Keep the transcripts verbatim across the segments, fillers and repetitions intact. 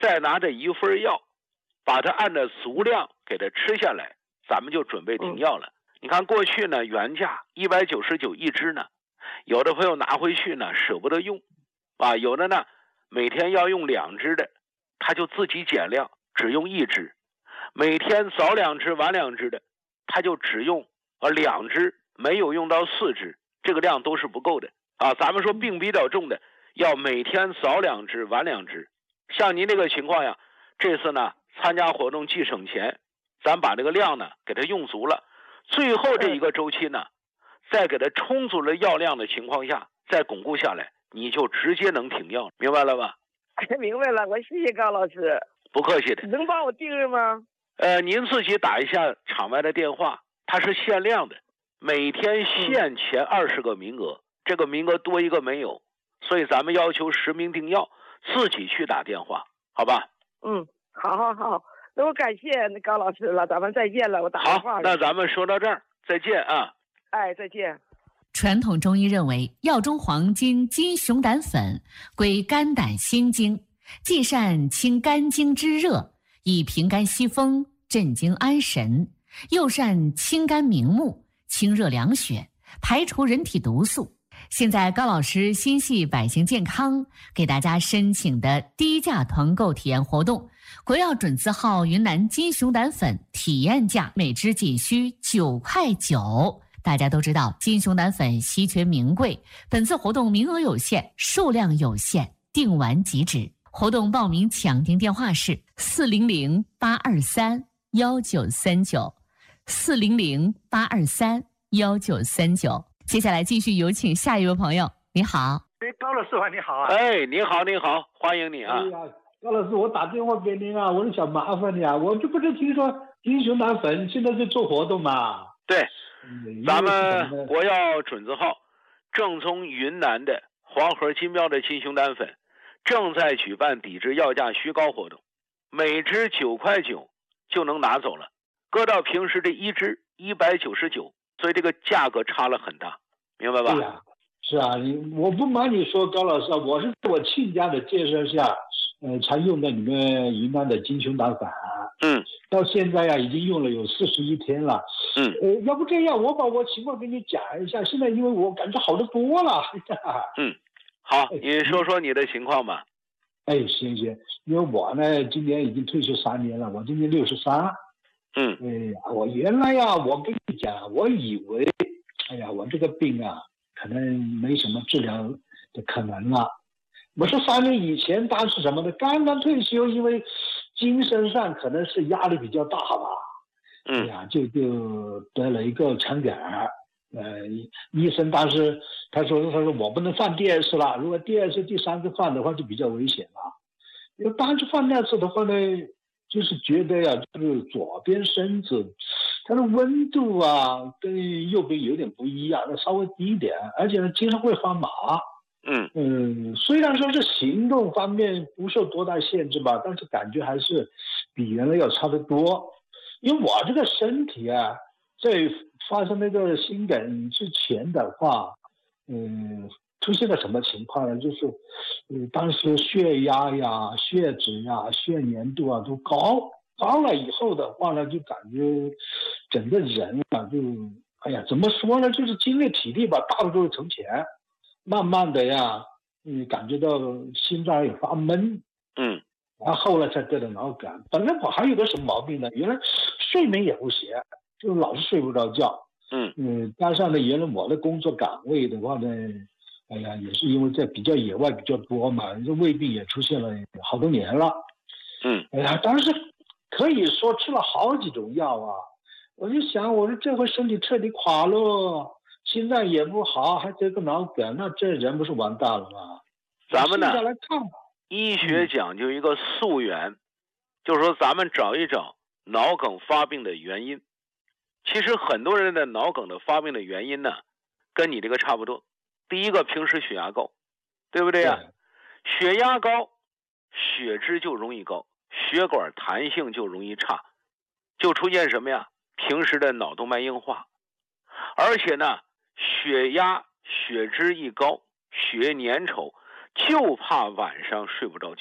再拿这一份药，把它按照足量给它吃下来，咱们就准备停药了。嗯、你看过去呢，原价一百九十九一支呢，有的朋友拿回去呢舍不得用，啊，有的呢每天要用两支的，他就自己减量，只用一支；每天早两支晚两支的，他就只用呃两支，没有用到四支，这个量都是不够的啊。咱们说病比较重的，要每天早两支晚两支。像您这个情况呀，这次呢参加活动既省钱，咱把这个量呢给它用足了，最后这一个周期呢，在给它充足了药量的情况下，再巩固下来，你就直接能停药，明白了吧？ 明白了，我谢谢高老师。 不客气的。 能帮我订阅吗？ 呃，您自己打一下场外的电话，它是限量的，每天限前二十个名额，嗯、这个名额多一个没有，所以咱们要求实名订药，自己去打电话，好吧？ 嗯，好好好，那我感谢高老师了，咱们再见了，我打电话了。 好，那咱们说到这儿，再见啊！ 哎，再见。 传统中医认为，药中黄金金熊胆粉归肝胆心经，既善清肝经之热，以平肝息风，镇惊安神，又善清肝明目，清热凉血，排除人体毒素。现在高老师心系百姓健康，给大家申请的低价团购体验活动，国药准字号云南金熊胆粉体验价每支仅需九块九。大家都知道金熊胆粉稀缺名贵，本次活动名额有限，数量有限，订完即止。活动报名抢订电话是四零零八二三幺九三九，四零零八二三幺九三九。接下来继续有请下一位朋友。你好。 哎，高老师你好啊。 哎，你好你好，欢迎你啊。 哎呀，高老师，我打电话给您啊，我是想麻烦你啊，我就不是听说金熊胆粉现在在做活动嘛。 对，咱们国药准字号正宗云南的黄河金标的金熊胆粉正在举办抵制药价虚高活动，每支九块九就能拿走了，搁到平时的一支一百九十九，所以这个价格差了很大，明白吧？ 对呀，是啊，你我不瞒你说，高老师，我是我亲家的介绍下，呃，才用的你们云南的金熊胆粉。 嗯， 到现在呀、啊，已经用了有四十一天了。 嗯， 呃，要不这样，我把我情况给你讲一下。现在因为我感觉好得多了。 嗯，好，你说说你的情况吧。 哎，行行，因为我呢，今年已经退休三年了，我今年六十三。 嗯， 哎呀，我原来呀、啊，我跟你讲，我以为，哎呀，我这个病啊，可能没什么治疗的可能了。我说三年以前，当时什么的，刚刚退休，因为精神上可能是压力比较大吧， 嗯， 哎呀，就就得了一个肠梗儿，呃，医生当时他说他说我不能犯第二次了，如果第二次、第三次犯的话就比较危险了。因为当时犯那次的话呢，就是觉得呀，就是左边身子它的温度啊跟右边有点不一样，稍微低一点，而且呢经常会发麻。 嗯嗯，虽然说是行动方面不受多大限制吧，但是感觉还是比原来要差得多。因为我这个身体啊，在发生那个心梗之前的话，嗯，出现了什么情况呢？就是，嗯，当时血压呀、血脂呀、血粘度啊都高，高了以后的话呢，就感觉整个人啊就，哎呀，怎么说呢？就是精力体力吧，大不如从前。慢慢的呀，嗯，感觉到心脏也发闷， 嗯， 然后后来才得了脑梗。本来我还有个什么毛病呢？原来睡眠也不行，就老是睡不着觉。 嗯嗯，加上呢，原来我的工作岗位的话呢，哎呀，也是因为在比较野外比较多嘛，这胃病也出现了好多年了。 嗯， 哎呀，当时可以说吃了好几种药啊，我就想，我说这回身体彻底垮了。心脏也不好，还得个脑梗，那这人不是完蛋了吗？ 咱们呢， 来看医学讲究一个溯源，嗯、就是说咱们找一找脑梗发病的原因。其实很多人的脑梗的发病的原因呢，跟你这个差不多。第一个，平时血压高，对不对呀、啊？血压高，血脂就容易高，血管弹性就容易差，就出现什么呀？平时的脑动脉硬化，而且呢。血压血脂一高，血粘稠，就怕晚上睡不着觉，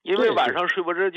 因为晚上睡不着觉。